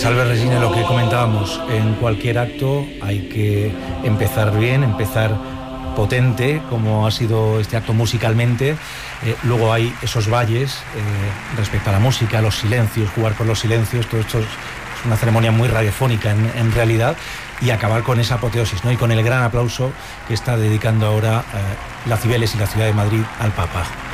Salve Regina, lo que comentábamos, en cualquier acto hay que empezar bien, empezar potente, como ha sido este acto musicalmente. Luego hay esos valles respecto a la música, los silencios, jugar con los silencios. Todo esto es una ceremonia muy radiofónica en realidad, y acabar con esa apoteosis, ¿no? Y con el gran aplauso que está dedicando ahora la Cibeles y la Ciudad de Madrid al Papa.